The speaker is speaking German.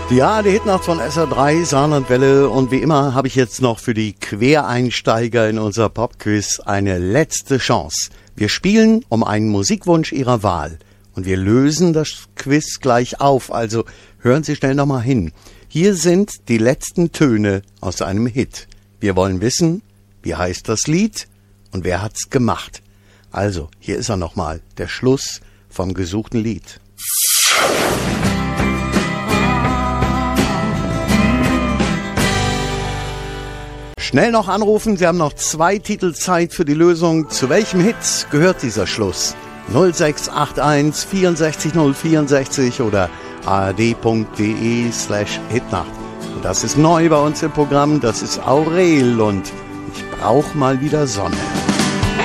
Ja, die Hitnacht von SR3, Saarlandwelle. Und wie immer habe ich jetzt noch für die Quereinsteiger in unser Popquiz eine letzte Chance. Wir spielen um einen Musikwunsch Ihrer Wahl. Und wir lösen das Quiz gleich auf, also hören Sie schnell nochmal hin. Hier sind die letzten Töne aus einem Hit. Wir wollen wissen, wie heißt das Lied und wer hat's gemacht. Also, hier ist er nochmal, der Schluss vom gesuchten Lied. Schnell noch anrufen, Sie haben noch 2 Titel Zeit für die Lösung. Zu welchem Hit gehört dieser Schluss? 0681 64 064 oder ard.de/Hitnacht. Und das ist neu bei uns im Programm, das ist Aurel und ich brauch mal wieder Sonne.